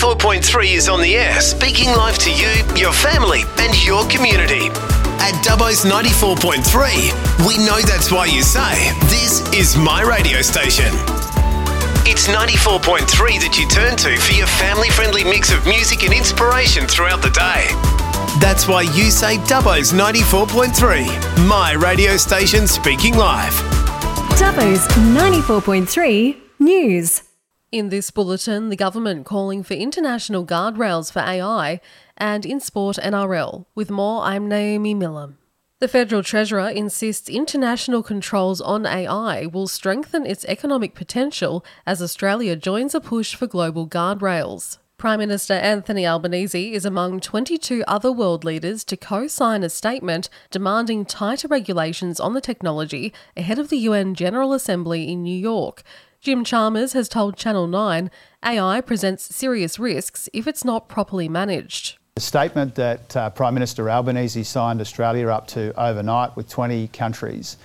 94.3 is on the air, speaking live to you, your family and your community. At Dubbo's 94.3, we know that's why you say, this is my radio station. It's 94.3 that you turn to for your family-friendly mix of music and inspiration throughout the day. That's why you say Dubbo's 94.3, my radio station speaking live. Dubbo's 94.3 News. In this bulletin, the government calling for international guardrails for AI, and in sport NRL. With more, I'm Naomi Millam. The Federal Treasurer insists international controls on AI will strengthen its economic potential as Australia joins a push for global guardrails. Prime Minister Anthony Albanese is among 22 other world leaders to co-sign a statement demanding tighter regulations on the technology ahead of the UN General Assembly in New York. Jim Chalmers has told Channel 9 AI presents serious risks if it's not properly managed. The statement that Prime Minister Albanese signed Australia up to overnight with 20 countries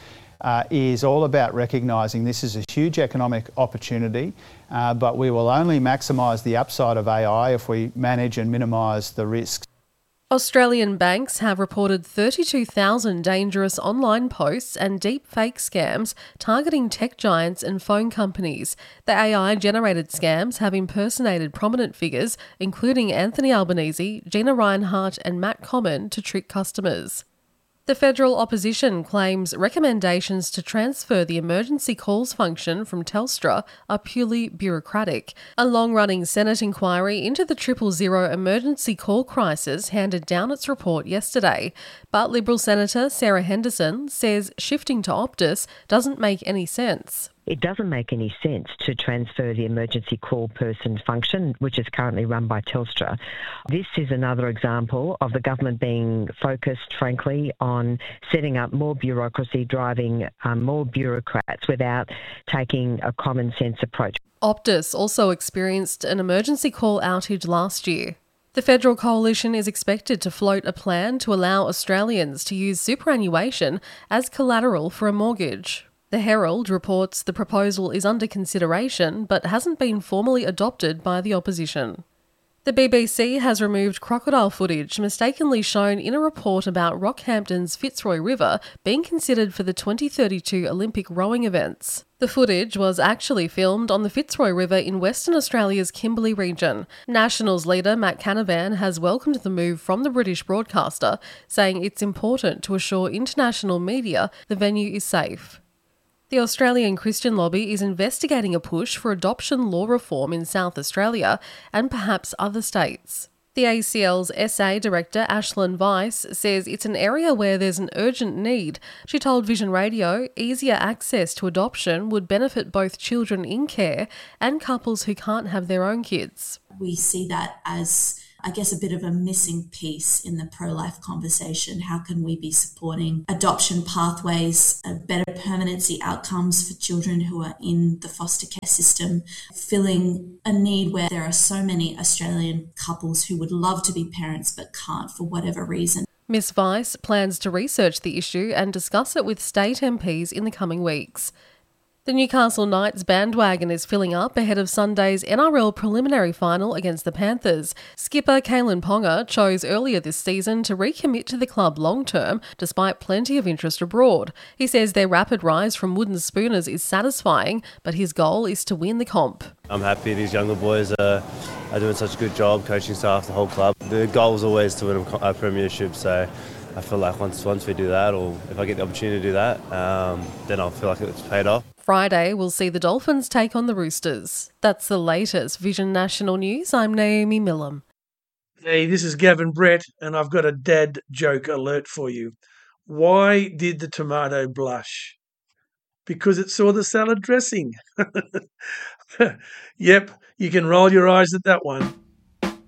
is all about recognising this is a huge economic opportunity, but we will only maximise the upside of AI if we manage and minimise the risks. Australian banks have reported 32,000 dangerous online posts and deep fake scams targeting tech giants and phone companies. The AI-generated scams have impersonated prominent figures, including Anthony Albanese, Gina Rinehart and Matt Comyn, to trick customers. The federal opposition claims recommendations to transfer the emergency calls function from Telstra are purely bureaucratic. A long-running Senate inquiry into the 000 emergency call crisis handed down its report yesterday, but Liberal Senator Sarah Henderson says shifting to Optus doesn't make any sense. It doesn't make any sense to transfer the emergency call person function, which is currently run by Telstra. This is another example of the government being focused, frankly, on setting up more bureaucracy, driving more bureaucrats without taking a common sense approach. Optus also experienced an emergency call outage last year. The Federal Coalition is expected to float a plan to allow Australians to use superannuation as collateral for a mortgage. The Herald reports the proposal is under consideration but hasn't been formally adopted by the opposition. The BBC has removed crocodile footage mistakenly shown in a report about Rockhampton's Fitzroy River being considered for the 2032 Olympic rowing events. The footage was actually filmed on the Fitzroy River in Western Australia's Kimberley region. Nationals leader Matt Canavan has welcomed the move from the British broadcaster, saying it's important to assure international media the venue is safe. The Australian Christian Lobby is investigating a push for adoption law reform in South Australia and perhaps other states. The ACL's SA Director Ashlyn Weiss says it's an area where there's an urgent need. She told Vision Radio easier access to adoption would benefit both children in care and couples who can't have their own kids. We see that as, I guess, a bit of a missing piece in the pro-life conversation. How can we be supporting adoption pathways, better permanency outcomes for children who are in the foster care system, filling a need where there are so many Australian couples who would love to be parents but can't for whatever reason. Ms Weiss plans to research the issue and discuss it with state MPs in the coming weeks. The Newcastle Knights bandwagon is filling up ahead of Sunday's NRL preliminary final against the Panthers. Skipper Kalen Ponga chose earlier this season to recommit to the club long-term, despite plenty of interest abroad. He says their rapid rise from wooden spooners is satisfying, but his goal is to win the comp. I'm happy these younger boys are doing such a good job, coaching staff, the whole club. The goal is always to win a premiership, so I feel like once we do that, or if I get the opportunity to do that, then I'll feel like it's paid off. Friday will see the Dolphins take on the Roosters. That's the latest Vision National News. I'm Naomi Millam. Hey, this is Gavin Brett, and I've got a dad joke alert for you. Why did the tomato blush? Because it saw the salad dressing. Yep, you can roll your eyes at that one.